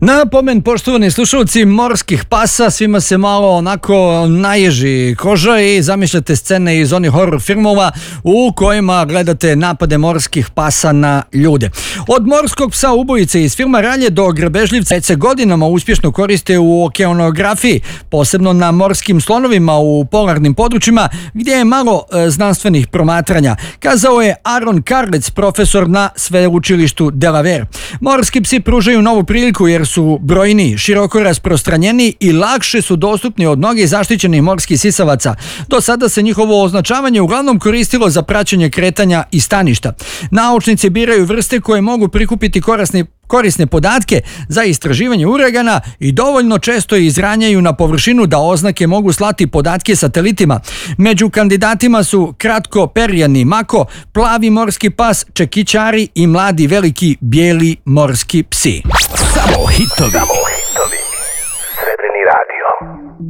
Napomen, poštovani slušalci, morskih pasa, svima se malo onako naježi koža i zamišljate scene iz onih horror filmova u kojima gledate napade morskih pasa na ljude. Od morskog psa ubojice iz filma Ralje do grabežljivca se godinama uspješno koriste u okeanografiji, posebno na morskim slonovima u polarnim područjima gdje je malo znanstvenih promatranja, kazao je Aaron Carlec, profesor na sveučilištu Delaware. Morski psi pružaju novu priliku jer su brojni, široko rasprostranjeni i lakše su dostupni od mnogih zaštićenih morskih sisavaca. Do sada se njihovo označavanje uglavnom koristilo za praćenje kretanja i staništa. Naučnici biraju vrste koje mogu prikupiti korisne podatke za istraživanje uragana i dovoljno često izranjaju na površinu da oznake mogu slati podatke satelitima. Među kandidatima su kratko perijani mako, plavi morski pas, čekićari i mladi veliki bijeli morski psi. Samo hitovi. Srebrni radio.